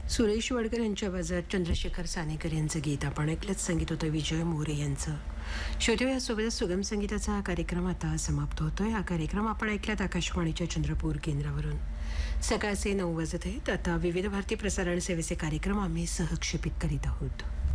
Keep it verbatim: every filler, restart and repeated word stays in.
सुरेश वडकर यांच्या आवाजात चंद्रशेखर सानेकर यांचं गीत आपण ऐकलंच. संगीत होतं विजय मोरे यांचं. श्रोते, यासोबतच सुगम संगीताचा हा कार्यक्रम आता समाप्त होतोय. हा कार्यक्रम आपण ऐकलात आकाशवाणीच्या चंद्रपूर केंद्रावरून. सकाळचे नऊ वाजत आहेत. आता विविध भारती प्रसारण सेवेचे कार्यक्रम आम्ही सहक्षेपित करीत आहोत.